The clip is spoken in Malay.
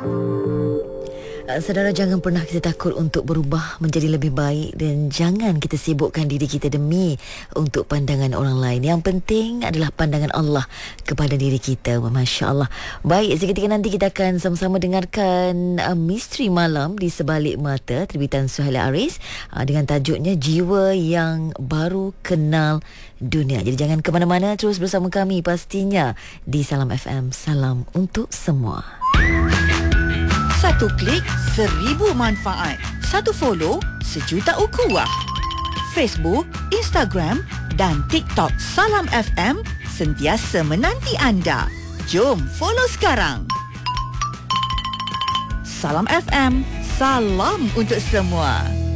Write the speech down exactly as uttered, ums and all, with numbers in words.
Saudara, jangan pernah kita takut untuk berubah menjadi lebih baik, dan jangan kita sibukkan diri kita demi untuk pandangan orang lain. Yang penting adalah pandangan Allah kepada diri kita. Masya Allah. Baik, seketika nanti kita akan sama-sama dengarkan uh, Misteri Malam di Sebalik Mata terbitan Suhaila Aris uh, dengan tajuknya Jiwa Yang Baru Kenal Dunia. Jadi jangan ke mana-mana, terus bersama kami pastinya di Salam F M. Salam untuk semua. Satu klik, seribu manfaat. Satu follow, sejuta ukhuwah. Facebook, Instagram dan TikTok Salam F M sentiasa menanti anda. Jom follow sekarang. Salam F M, salam untuk semua.